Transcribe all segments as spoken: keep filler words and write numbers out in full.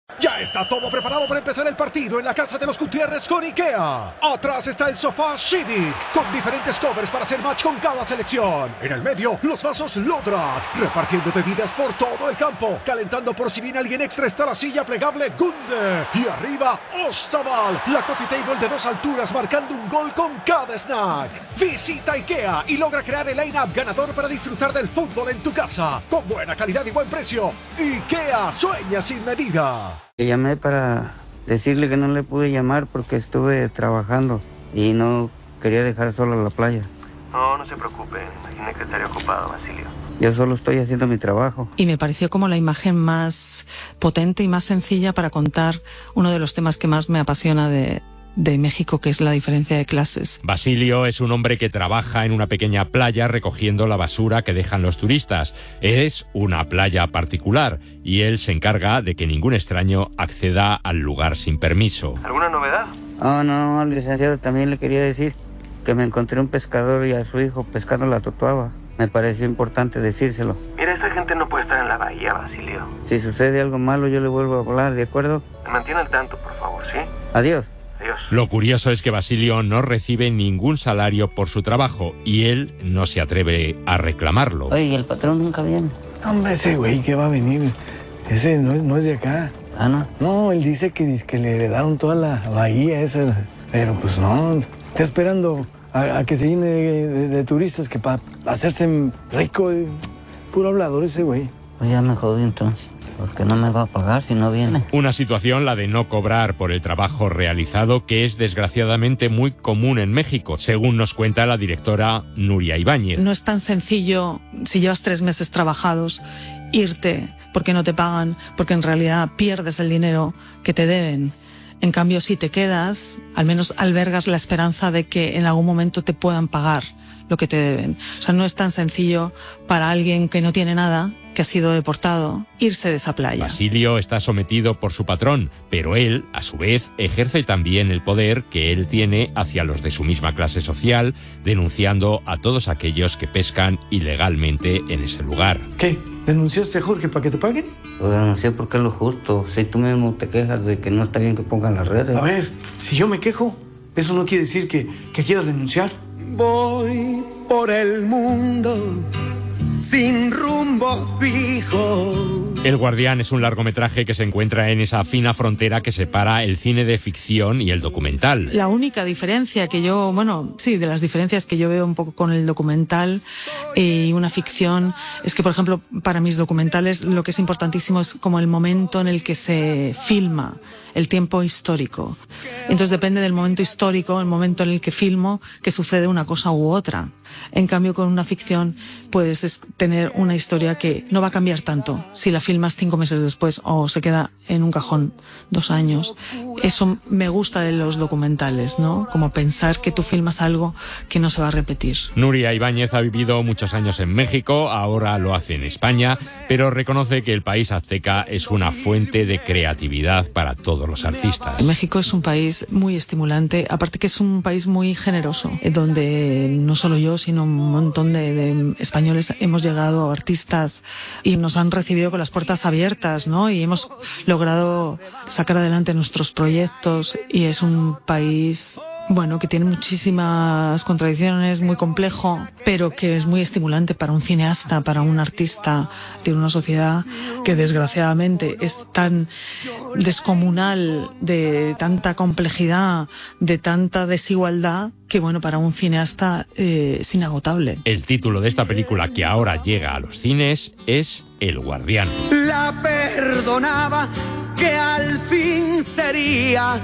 Ya está todo preparado para empezar el partido en la casa de los Gutiérrez con IKEA. Atrás está el sofá Civic, con diferentes covers para hacer match con cada selección. En el medio, los vasos Lodrat, repartiendo bebidas por todo el campo. Calentando por si viene alguien extra está la silla plegable Gunde. Y arriba, Ostaval, la coffee table de dos alturas marcando un gol con cada snack. Visita IKEA y logra crear el line-up ganador para disfrutar del fútbol en tu casa. Con buena calidad y buen precio. IKEA, sueña sin medida. Llamé para decirle que no le pude llamar porque estuve trabajando y no quería dejar solo la playa. No, no se preocupe, imaginé que estaría ocupado, Basilio. Yo solo estoy haciendo mi trabajo. Y me pareció como la imagen más potente y más sencilla para contar uno de los temas que más me apasiona de, de México, que es la diferencia de clases. Basilio es un hombre que trabaja en una pequeña playa recogiendo la basura que dejan los turistas. Es una playa particular y él se encarga de que ningún extraño acceda al lugar sin permiso. ¿Alguna novedad? Oh, no, al licenciado también le quería decir que me encontré un pescador y a su hijo pescando la totuaba. Me pareció importante decírselo. Mira, esta gente no puede estar en la bahía, Basilio. Si sucede algo malo, yo le vuelvo a hablar, ¿de acuerdo? Me mantiene al tanto, por favor, ¿sí? Adiós. Adiós. Lo curioso es que Basilio no recibe ningún salario por su trabajo y él no se atreve a reclamarlo. Oye, ¿y el patrón nunca viene? Hombre, ese güey que va a venir, ese no es, no es de acá. Ah, ¿no? No, él dice que, que le heredaron toda la bahía esa, pero pues no, está esperando a, a que se llene de, de, de turistas que para hacerse rico, puro hablador ese güey. Pues ya me jodí entonces, porque no me va a pagar si no viene. Una situación, la de no cobrar por el trabajo realizado, que es desgraciadamente muy común en México, según nos cuenta la directora Nuria Ibáñez. No es tan sencillo, si llevas tres meses trabajados, irte porque no te pagan, porque en realidad pierdes el dinero que te deben. En cambio, si te quedas, al menos albergas la esperanza de que en algún momento te puedan pagar lo que te deben. O sea, no es tan sencillo para alguien que no tiene nada, que ha sido deportado, irse de esa playa. Basilio está sometido por su patrón, pero él, a su vez, ejerce también el poder que él tiene hacia los de su misma clase social, denunciando a todos aquellos que pescan ilegalmente en ese lugar. ¿Qué? ¿Denunciaste a Jorge para que te paguen? Lo denuncié porque es lo justo. Si tú mismo te quejas de que no está bien que pongan las redes. A ver, si yo me quejo, eso no quiere decir que, que quieras denunciar. Voy por el mundo sin rumbo fijo. El Guardián es un largometraje que se encuentra en esa fina frontera que separa el cine de ficción y el documental. La única diferencia que yo, bueno, sí, de las diferencias que yo veo un poco con el documental y una ficción, es que, por ejemplo, para mis documentales lo que es importantísimo es como el momento en el que se filma, el tiempo histórico. Entonces depende del momento histórico, el momento en el que filmo, que sucede una cosa u otra. En cambio, con una ficción puedes tener una historia que no va a cambiar tanto si la filmas cinco meses después o se queda en un cajón dos años. Eso me gusta de los documentales, ¿no? Como pensar que tú filmas algo que no se va a repetir. Nuria Ibáñez ha vivido muchos años en México, ahora lo hace en España, pero reconoce que el país azteca es una fuente de creatividad para todos los artistas. México es un país muy estimulante, aparte que es un país muy generoso, donde no solo yo, sino un montón de, de españoles hemos llegado, artistas, y nos han recibido con las puertas abiertas, ¿no? Y hemos logrado sacar adelante nuestros proyectos, y es un país, bueno, que tiene muchísimas contradicciones, muy complejo, pero que es muy estimulante para un cineasta, para un artista. Tiene una sociedad que desgraciadamente es tan descomunal, de tanta complejidad, de tanta desigualdad, que bueno, para un cineasta eh, es inagotable. El título de esta película, que ahora llega a los cines, es El Guardián. La perdonaba, que al fin sería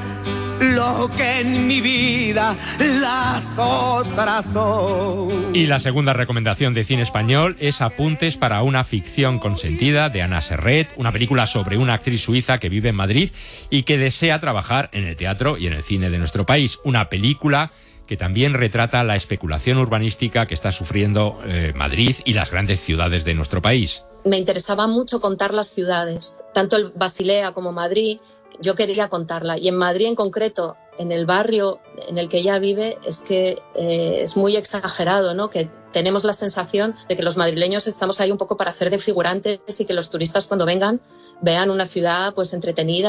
lo que en mi vida las otras son. Y la segunda recomendación de cine español es Apuntes para una ficción consentida, de Ana Serret, una película sobre una actriz suiza que vive en Madrid y que desea trabajar en el teatro y en el cine de nuestro país. Una película que también retrata la especulación urbanística que está sufriendo eh, Madrid y las grandes ciudades de nuestro país. Me interesaba mucho contar las ciudades, tanto el Basilea como Madrid. Yo quería contarla, y en Madrid en concreto, en el barrio en el que ella vive, es que eh, es muy exagerado, ¿no? Que tenemos la sensación de que los madrileños estamos ahí un poco para hacer de figurantes y que los turistas cuando vengan vean una ciudad pues entretenida.